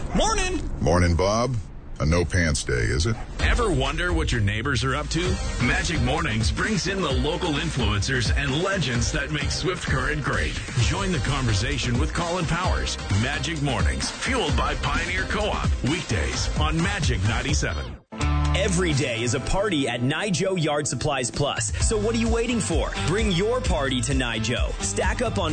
Morning. Morning, Bob. A no pants day, is it? Ever wonder what your neighbors are up to? Magic Mornings brings in the local influencers and legends that make Swift Current great. Join the conversation with Colin Powers. Magic Mornings, fueled by Pioneer Co-op. Weekdays on Magic 97. Every day is a party at Nijo Yard Supplies Plus. So what are you waiting for? Bring your party to Nijo. Stack up on